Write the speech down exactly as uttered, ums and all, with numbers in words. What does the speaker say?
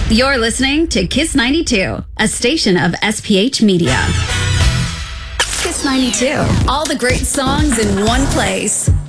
You're listening to Kiss ninety-two, a station of S P H Media. Kiss ninety-two, all the great songs in one place.